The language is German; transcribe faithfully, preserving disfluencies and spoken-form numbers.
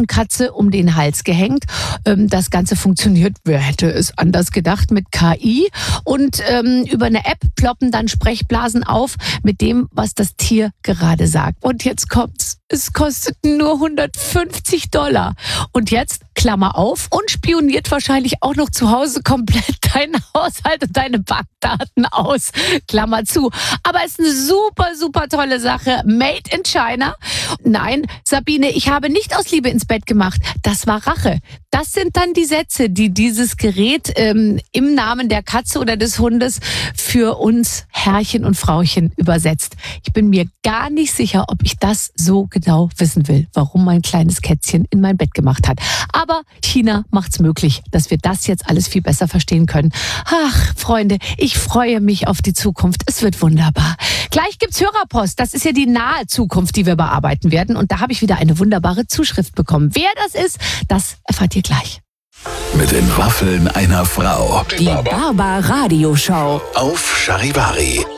und Katze um den Hals gehängt. Ähm, das Ganze funktioniert, wer hätte es anders gedacht, mit K I. Und ähm, über eine App ploppen dann Sprechblasen auf mit dem, was das Tier gerade sagt. Und jetzt kommt's. Es kostet nur hundertfünfzig Dollar. Und jetzt, Klammer auf, und spioniert wahrscheinlich auch noch zu Hause komplett deinen Haushalt und deine Bankdaten aus. Klammer zu. Aber es ist eine super, super tolle Sache. Made in China. Nein, Sabine, ich habe nicht aus Liebe ins Bett gemacht. Das war Rache. Das sind dann die Sätze, die dieses Gerät ähm, im Namen der Katze oder des Hundes für uns Herrchen und Frauchen übersetzt. Ich bin mir gar nicht sicher, ob ich das so genau wissen will, warum mein kleines Kätzchen in mein Bett gemacht hat. Aber China macht's möglich, dass wir das jetzt alles viel besser verstehen können. Ach, Freunde, ich freue mich auf die Zukunft. Es wird wunderbar. Gleich gibt's Hörerpost. Das ist ja die nahe Zukunft, die wir bearbeiten werden. Und da habe ich wieder eine wunderbare Zuschrift bekommen. Wer das ist, das erfahrt ihr gleich. Mit den Waffeln einer Frau. Die Barbar Radio Show. Auf Charivari.